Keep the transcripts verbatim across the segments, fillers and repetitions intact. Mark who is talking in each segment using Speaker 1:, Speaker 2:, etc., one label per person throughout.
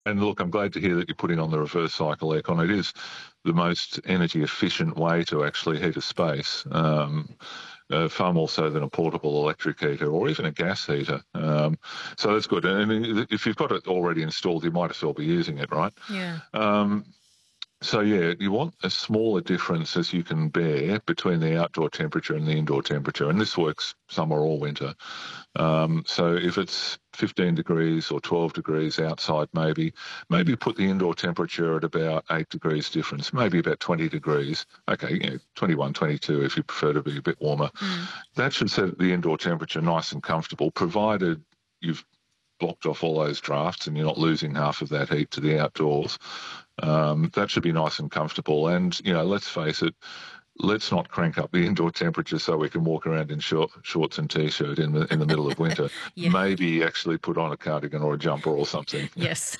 Speaker 1: And look, I'm glad to hear that you're putting on the reverse cycle aircon. It is the most energy efficient way to actually heat a space, um, uh, far more so than a portable electric heater or even a gas heater. Um, so that's good. And if you've got it already installed, you might as well be using it, right?
Speaker 2: Yeah.
Speaker 1: Um, So yeah, you want as small a difference as you can bear between the outdoor temperature and the indoor temperature, and this works summer or winter. Um, so if it's fifteen degrees or twelve degrees outside, maybe maybe put the indoor temperature at about eight degrees difference, maybe about twenty degrees. Okay, you know, twenty-one, twenty-two if you prefer to be a bit warmer.
Speaker 2: Mm.
Speaker 1: That should set the indoor temperature nice and comfortable, provided you've blocked off all those drafts and you're not losing half of that heat to the outdoors. Um, that should be nice and comfortable. And, you know, let's face it, let's not crank up the indoor temperature so we can walk around in short, shorts and t-shirt in the, in the middle of winter.
Speaker 2: Yeah.
Speaker 1: Maybe actually put on a cardigan or a jumper or something.
Speaker 2: Yes,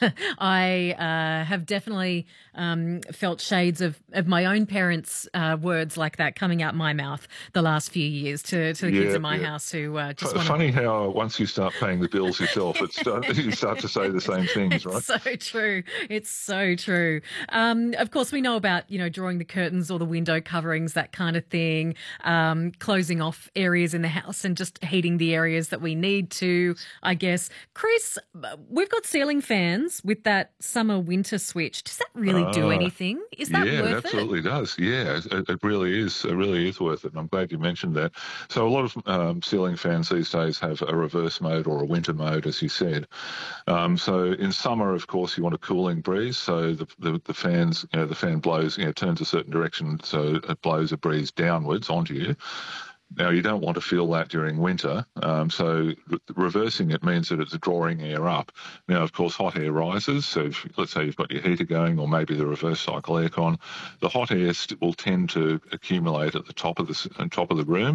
Speaker 2: I uh, have definitely um, felt shades of, of my own parents' uh, words like that coming out my mouth the last few years to, to the kids
Speaker 1: Yeah,
Speaker 2: in my
Speaker 1: yeah.
Speaker 2: house who uh, just
Speaker 1: F-
Speaker 2: want to.
Speaker 1: funny how once you start paying the bills yourself, it start, you start to say the same things,
Speaker 2: It's
Speaker 1: right?
Speaker 2: so true. It's so true. Um, of course, we know about, you know, drawing the curtains or the window coverings, that kind of thing, um, closing off areas in the house and just heating the areas that we need to, I guess. Chris, we've got ceiling fans with that summer winter switch. Does that really do
Speaker 1: Uh,
Speaker 2: anything? Is that
Speaker 1: Yeah, it
Speaker 2: worth it?
Speaker 1: absolutely does. Yeah, it, it really is. It really is worth it. And I'm glad you mentioned that. So a lot of um, ceiling fans these days have a reverse mode or a winter mode, as you said. Um, so in summer, of course, you want a cooling breeze. So the, the, the fans, you know, the fan blows, you know, turns a certain direction, so it blows a breeze downwards onto you. Now, you don't want to feel that during winter, um, so re- reversing it means that it's drawing air up. Now, of course, hot air rises, so if, let's say you've got your heater going or maybe the reverse cycle aircon, the hot air st- will tend to accumulate at the top of the, s- uh, top of the room.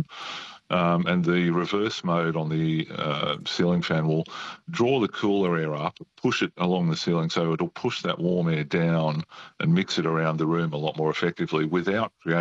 Speaker 1: Um, and the reverse mode on the uh, ceiling fan will draw the cooler air up, push it along the ceiling, so it'll push that warm air down and mix it around the room a lot more effectively without creating